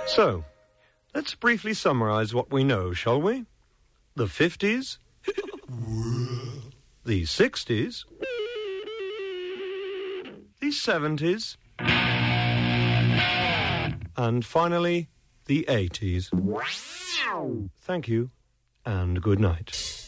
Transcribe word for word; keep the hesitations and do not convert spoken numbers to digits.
So, let's briefly summarise what we know, shall we? The fifties, the sixties, the seventies, and finally, the eighties. Thank you, and good night.